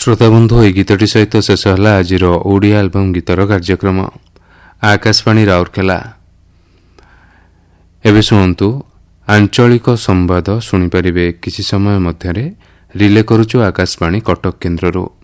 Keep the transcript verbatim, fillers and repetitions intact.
ଶ୍ରୋତାବନ୍ଧୁ ଏହି ଗୀତଟି ସହିତ ଶେଷ ହେଲା ଆଜିର ଓଡ଼ିଆ ଆଲବମ୍ ଗୀତର କାର୍ଯ୍ୟକ୍ରମ। ଆକାଶବାଣୀ ରାଉରକେଲା। ଏବେ ଶୁଣନ୍ତୁ ଆଞ୍ଚଳିକ ସମ୍ବାଦ ଶୁଣିପାରିବେ କିଛି ସମୟ ମଧ୍ୟରେ। ରିଲେ କରୁଛୁ ଆକାଶବାଣୀ କଟକ କେନ୍ଦ୍ରରୁ।